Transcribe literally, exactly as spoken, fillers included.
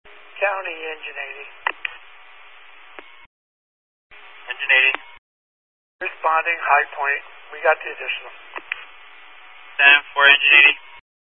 County, engine eighty. Engine eighty. Responding, High Point. We got the additional. ten four, engine eighty.